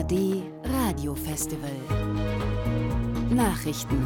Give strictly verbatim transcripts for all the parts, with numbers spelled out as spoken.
D Radiofestival. Nachrichten.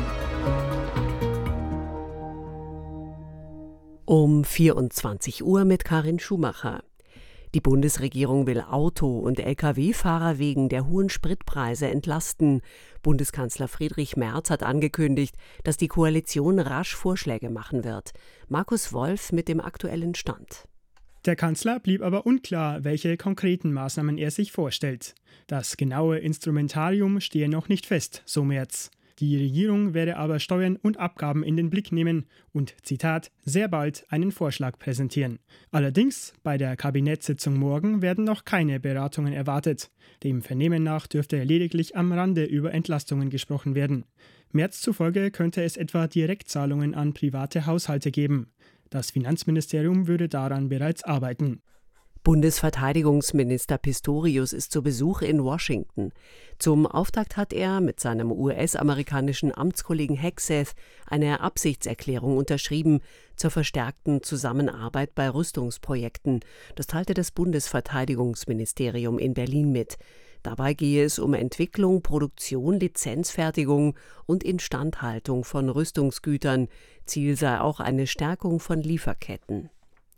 Um vierundzwanzig Uhr mit Karin Schumacher. Die Bundesregierung will Auto- und L K W-Fahrer wegen der hohen Spritpreise entlasten. Bundeskanzler Friedrich Merz hat angekündigt, dass die Koalition rasch Vorschläge machen wird. Markus Wolf mit dem aktuellen Stand. Der Kanzler blieb aber unklar, welche konkreten Maßnahmen er sich vorstellt. Das genaue Instrumentarium stehe noch nicht fest, so Merz. Die Regierung werde aber Steuern und Abgaben in den Blick nehmen und, Zitat, sehr bald einen Vorschlag präsentieren. Allerdings, bei der Kabinettssitzung morgen werden noch keine Beratungen erwartet. Dem Vernehmen nach dürfte lediglich am Rande über Entlastungen gesprochen werden. Merz zufolge könnte es etwa Direktzahlungen an private Haushalte geben. Das Finanzministerium würde daran bereits arbeiten. Bundesverteidigungsminister Pistorius ist zu Besuch in Washington. Zum Auftakt hat er mit seinem U S-amerikanischen Amtskollegen Hegseth eine Absichtserklärung unterschrieben zur verstärkten Zusammenarbeit bei Rüstungsprojekten. Das teilte das Bundesverteidigungsministerium in Berlin mit. Dabei gehe es um Entwicklung, Produktion, Lizenzfertigung und Instandhaltung von Rüstungsgütern. Ziel sei auch eine Stärkung von Lieferketten.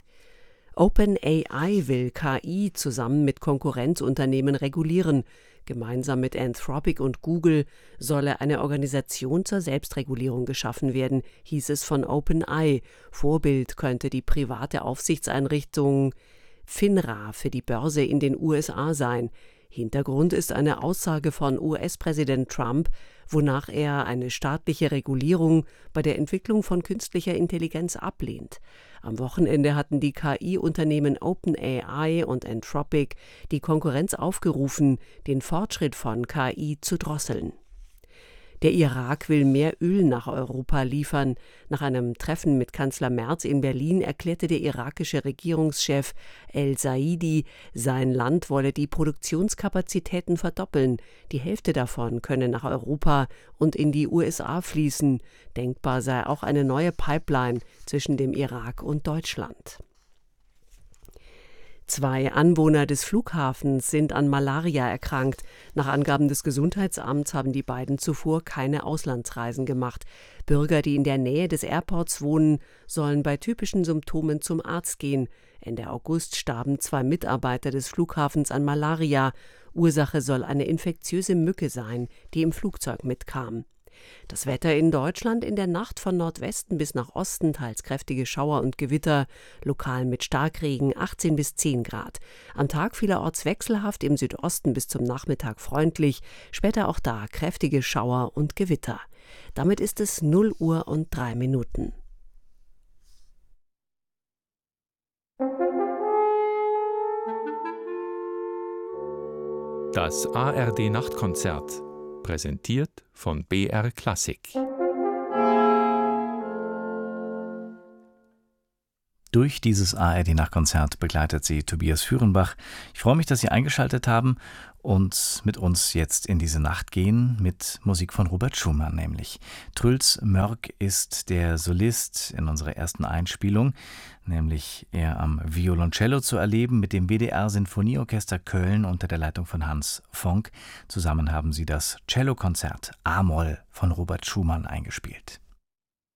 OpenAI will K I zusammen mit Konkurrenzunternehmen regulieren. Gemeinsam mit Anthropic und Google solle eine Organisation zur Selbstregulierung geschaffen werden, hieß es von OpenAI. Vorbild könnte die private Aufsichtseinrichtung FINRA für die Börse in den U S A sein. Hintergrund ist eine Aussage von U S-Präsident Trump, wonach er eine staatliche Regulierung bei der Entwicklung von künstlicher Intelligenz ablehnt. Am Wochenende hatten die K I-Unternehmen OpenAI und Anthropic die Konkurrenz aufgerufen, den Fortschritt von K I zu drosseln. Der Irak will mehr Öl nach Europa liefern. Nach einem Treffen mit Kanzler Merz in Berlin erklärte der irakische Regierungschef El-Saidi, sein Land wolle die Produktionskapazitäten verdoppeln. Die Hälfte davon könne nach Europa und in die U S A fließen. Denkbar sei auch eine neue Pipeline zwischen dem Irak und Deutschland. Zwei Anwohner des Flughafens sind an Malaria erkrankt. Nach Angaben des Gesundheitsamts haben die beiden zuvor keine Auslandsreisen gemacht. Bürger, die in der Nähe des Airports wohnen, sollen bei typischen Symptomen zum Arzt gehen. Ende August starben zwei Mitarbeiter des Flughafens an Malaria. Ursache soll eine infektiöse Mücke sein, die im Flugzeug mitkam. Das Wetter in Deutschland: in der Nacht von Nordwesten bis nach Osten teils kräftige Schauer und Gewitter, lokal mit Starkregen, achtzehn bis zehn Grad. Am Tag vielerorts wechselhaft, im Südosten bis zum Nachmittag freundlich, später auch da kräftige Schauer und Gewitter. Damit ist es null Uhr und drei Minuten. Das A R D-Nachtkonzert, präsentiert von B R Klassik. Durch dieses A R D-Nachtkonzert begleitet sie Tobias Führenbach. Ich freue mich, dass Sie eingeschaltet haben und mit uns jetzt in diese Nacht gehen mit Musik von Robert Schumann nämlich. Truls Mörk ist der Solist in unserer ersten Einspielung, nämlich er am Violoncello zu erleben mit dem W D R-Sinfonieorchester Köln unter der Leitung von Hans Fonck. Zusammen haben sie das Cellokonzert A-Moll von Robert Schumann eingespielt.